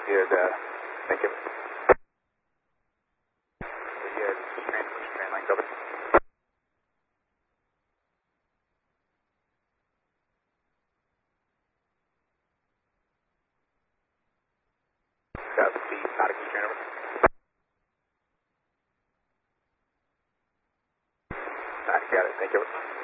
Good, thank you. Good, transmission train line covered. Got the static train over. Got it, thank you.